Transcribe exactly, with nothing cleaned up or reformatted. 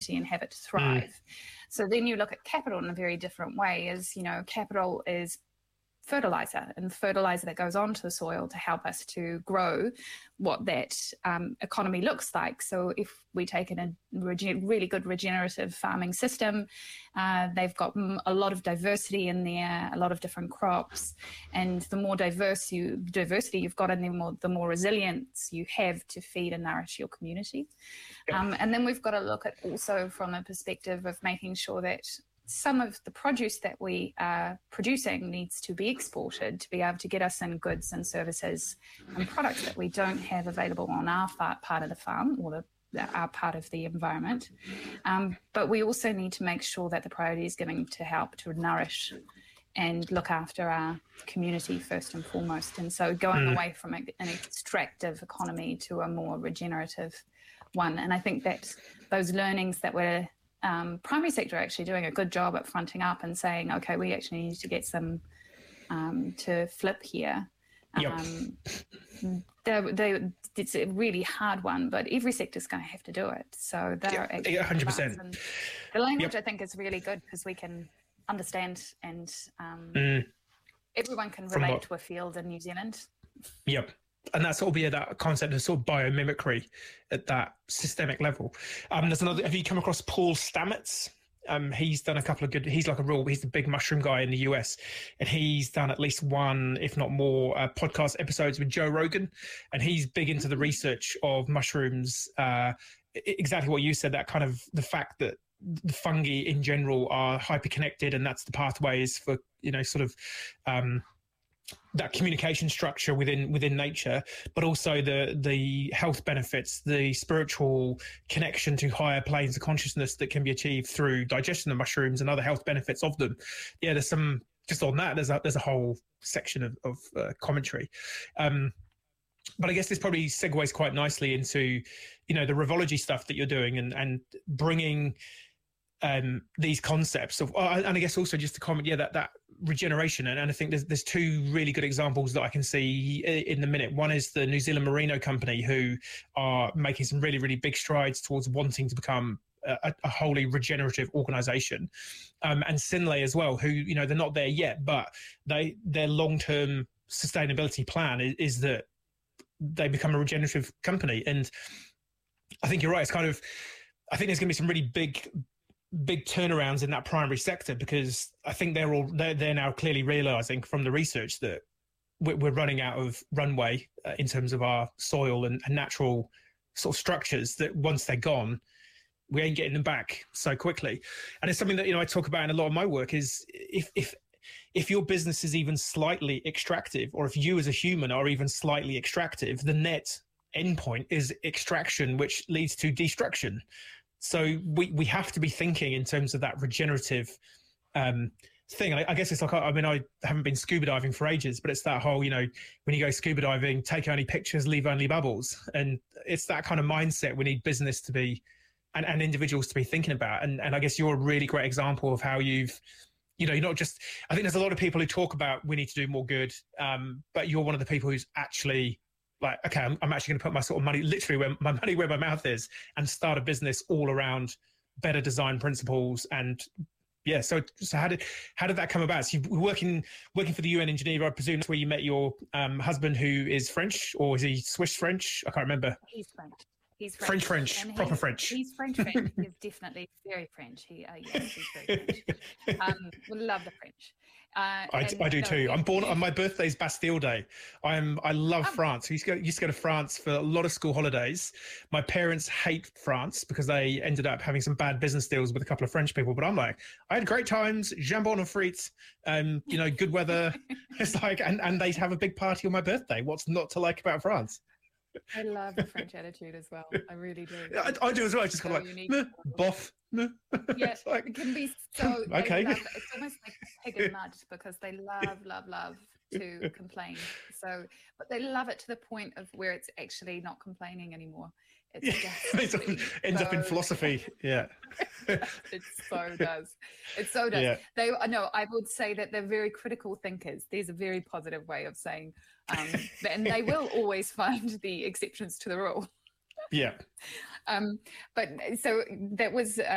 community and have it thrive. Mm. So then you look at capital in a very different way. As you know, capital is fertilizer, and fertilizer that goes onto the soil to help us to grow what that um, economy looks like. So if we take in a rege- really good regenerative farming system, uh, they've got a lot of diversity in there, a lot of different crops, and the more diverse you diversity you've got in there, more, the more resilience you have to feed and nourish your community. Yeah. Um, and then we've got to look at also from a perspective of making sure that some of the produce that we are producing needs to be exported to be able to get us in goods and services and products that we don't have available on our part of the farm or the, our part of the environment. Um, but we also need to make sure that the priority is given to help to nourish and look after our community first and foremost. And so going mm. away from an extractive economy to a more regenerative one. And I think that those learnings that we're Um, primary sector are actually doing a good job at fronting up and saying, okay, we actually need to get some um, to flip here. Yep. Um, they, they, it's a really hard one, but every sector's going to have to do it. So they're yeah, actually one hundred percent. And the language, yep. I think, is really good because we can understand and um, mm. everyone can relate to a field in New Zealand. Yep. And that's sort of yeah, that concept of sort of biomimicry at that systemic level. Um, there's another. Have you come across Paul Stamets? Um, he's done a couple of good. He's like a real. He's the big mushroom guy in the U S, and he's done at least one, if not more, uh, podcast episodes with Joe Rogan, and he's big into the research of mushrooms. Uh, exactly what you said. That kind of the fact that the fungi in general are hyperconnected, and that's the pathways for you know sort of. Um, that communication structure within within nature, but also the the health benefits, the spiritual connection to higher planes of consciousness that can be achieved through digestion of mushrooms and other health benefits of them. Yeah, there's some just on that. There's a there's a whole section of of uh, commentary. Um, but I guess this probably segues quite nicely into you know the Revology stuff that you're doing and and bringing. Um, these concepts of, uh, and I guess also just to comment, yeah, that that regeneration, and, and I think there's there's two really good examples that I can see in the minute. One is the New Zealand Merino Company, who are making some really really big strides towards wanting to become a, a wholly regenerative organisation, um, and Synlait as well, who you know they're not there yet, but they their long term sustainability plan is, is that they become a regenerative company, and I think you're right. It's kind of, I think there's going to be some really big. big turnarounds in that primary sector because I think they're all they're, they're now clearly realizing from the research that we're, we're running out of runway uh, in terms of our soil and, and natural sort of structures that once they're gone, we ain't getting them back so quickly. And it's something that, you know, I talk about in a lot of my work is if, if, if your business is even slightly extractive, or if you as a human are even slightly extractive, the net endpoint is extraction, which leads to destruction. So we, we have to be thinking in terms of that regenerative um, thing. I, I guess it's like, I mean, I haven't been scuba diving for ages, but it's that whole, you know, when you go scuba diving, take only pictures, leave only bubbles. And it's that kind of mindset we need business to be, and, and individuals to be thinking about. And, and I guess you're a really great example of how you've, you know, you're not just, I think there's a lot of people who talk about we need to do more good, um, but you're one of the people who's actually like, okay, I'm, I'm actually going to put my sort of money, literally where my money where my mouth is, and start a business all around better design principles. And yeah, so so how did how did that come about? So you're working working for the U N in Geneva, I presume that's where you met your um, husband, who is French, or is he Swiss French? I can't remember. He's French. He's French, French, French, proper French. He's French, French. He's definitely very French. He, uh, yes, he's very French. Um, we love the French. Uh, I, I do no, too. I'm born on my birthday's Bastille Day. I'm I love um, France. I used to, go, used to go to France for a lot of school holidays. My parents hate France because they ended up having some bad business deals with a couple of French people. But I'm like, I had great times, jambon and frites, um, you know, good weather. It's like, and and they have a big party on my birthday. What's not to like about France? I love the French attitude as well. I really do. I, I do as well. I just so kind of like, meh, boff. Meh. Yeah, like, it can be so, okay. Love, it's almost like pig and mud because they love, love, love to complain. So, but they love it to the point of where it's actually not complaining anymore. It's yeah. It ends so, up in philosophy. Yeah. It so does. It so does. Yeah. They no, I would say that they're very critical thinkers. There's a very positive way of saying, um, and they will always find the exceptions to the rule. Yeah. Um, but so that was. Uh,